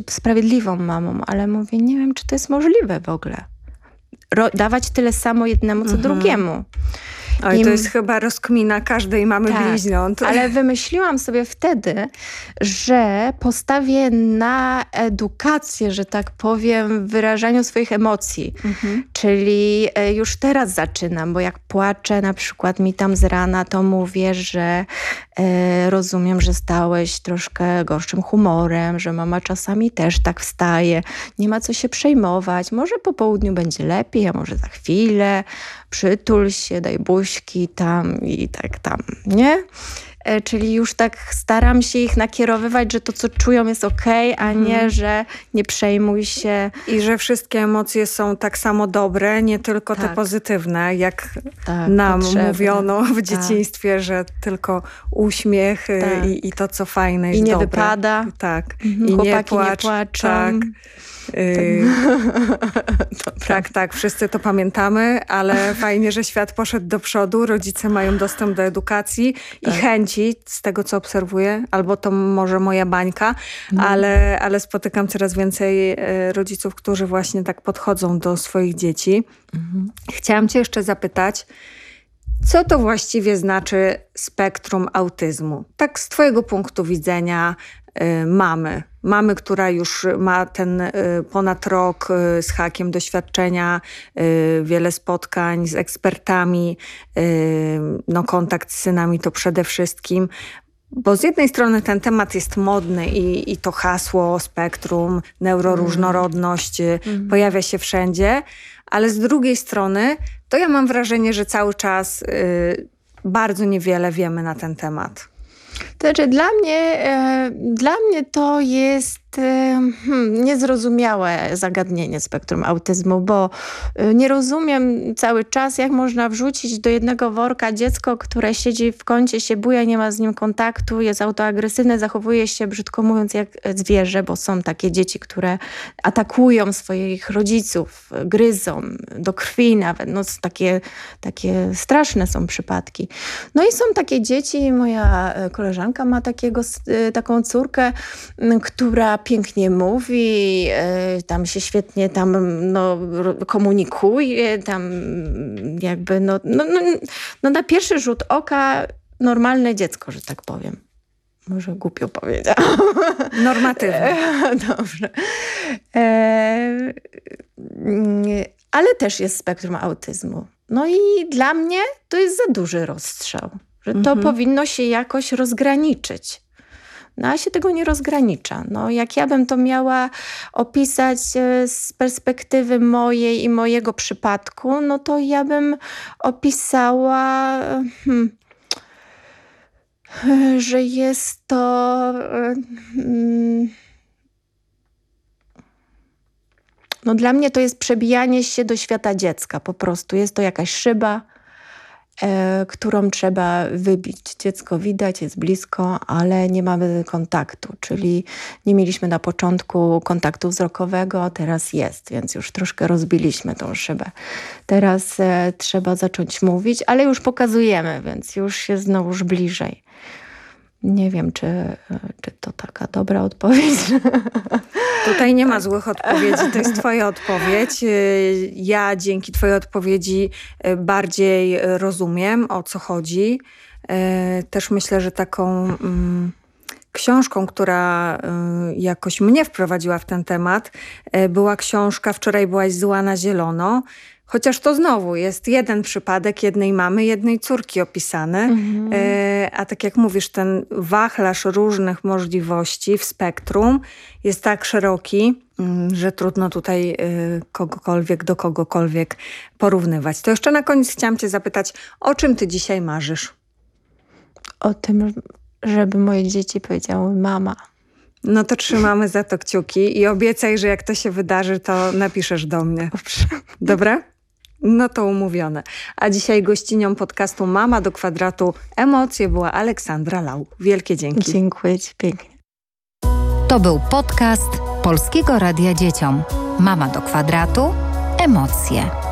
sprawiedliwą mamą, ale mówię, nie wiem, czy to jest możliwe w ogóle. Dawać tyle samo jednemu, co drugiemu. Oj, to jest chyba rozkmina każdej mamy bliźniąt. Ale wymyśliłam sobie wtedy, że postawię na edukację, że tak powiem, w wyrażaniu swoich emocji. Czyli już teraz zaczynam, bo jak płaczę na przykład mi tam z rana, to mówię, że rozumiem, że stałeś troszkę gorszym humorem, że mama czasami też tak wstaje. Nie ma co się przejmować. Może po południu będzie lepiej, a może za chwilę. Przytul się, daj buźki tam i tak tam, nie? Czyli już tak staram się ich nakierowywać, że to, co czują, jest okej, a nie, że nie przejmuj się. I że wszystkie emocje są tak samo dobre, nie tylko te pozytywne, jak nam mówiono w dzieciństwie, że tylko uśmiech i to, co fajne jest dobre. I nie wypada. Tak. I chłopaki nie płaczą. Tak. Tak, wszyscy to pamiętamy, ale fajnie, że świat poszedł do przodu, rodzice mają dostęp do edukacji i chęci, z tego co obserwuję, albo to może moja bańka, ale spotykam coraz więcej rodziców, którzy właśnie tak podchodzą do swoich dzieci. Chciałam cię jeszcze zapytać, co to właściwie znaczy spektrum autyzmu? Tak z twojego punktu widzenia mamy, która już ma ten ponad rok z hakiem doświadczenia, wiele spotkań z ekspertami, kontakt z synami to przede wszystkim. Bo z jednej strony ten temat jest modny i to hasło spektrum, neuroróżnorodność pojawia się wszędzie, ale z drugiej strony to ja mam wrażenie, że cały czas bardzo niewiele wiemy na ten temat. To znaczy dla mnie to jest niezrozumiałe zagadnienie spektrum autyzmu, bo nie rozumiem cały czas, jak można wrzucić do jednego worka dziecko, które siedzi w kącie, się buja, nie ma z nim kontaktu, jest autoagresywne, zachowuje się, brzydko mówiąc, jak zwierzę, bo są takie dzieci, które atakują swoich rodziców, gryzą do krwi nawet. Takie straszne są przypadki. No i są takie dzieci, moja koleżanka ma taką córkę, która pięknie mówi, tam się świetnie komunikuje, tam jakby na pierwszy rzut oka normalne dziecko, że tak powiem. Może głupio powiedziałam. Normatywne. Dobrze. Ale też jest spektrum autyzmu. No i dla mnie to jest za duży rozstrzał, że to powinno się jakoś rozgraniczyć. No a się tego nie rozgranicza. No, jak ja bym to miała opisać z perspektywy mojej i mojego przypadku, no to ja bym opisała, że jest to dla mnie to jest przebijanie się do świata dziecka po prostu. Jest to jakaś szyba, którą trzeba wybić. Dziecko widać, jest blisko, ale nie mamy kontaktu, czyli nie mieliśmy na początku kontaktu wzrokowego, teraz jest, więc już troszkę rozbiliśmy tą szybę. Teraz trzeba zacząć mówić, ale już pokazujemy, więc już jest znowuż bliżej. Nie wiem, czy to taka dobra odpowiedź. Tutaj nie ma złych odpowiedzi, to jest twoja odpowiedź. Ja dzięki twojej odpowiedzi bardziej rozumiem, o co chodzi. Też myślę, że taką książką, która jakoś mnie wprowadziła w ten temat, była książka Wczoraj byłaś zła na zielono. Chociaż to znowu jest jeden przypadek jednej mamy, jednej córki opisany. A tak jak mówisz, ten wachlarz różnych możliwości w spektrum jest tak szeroki, że trudno tutaj kogokolwiek do kogokolwiek porównywać. To jeszcze na koniec chciałam cię zapytać, o czym ty dzisiaj marzysz? O tym, żeby moje dzieci powiedziały mama. No to trzymamy za to kciuki i obiecaj, że jak to się wydarzy, to napiszesz do mnie. Dobrze. Dobra? No to umówione. A dzisiaj gościnią podcastu Mama do kwadratu Emocje była Aleksandra Lau. Wielkie dzięki. Dziękuję ci pięknie. To był podcast Polskiego Radia Dzieciom. Mama do kwadratu. Emocje.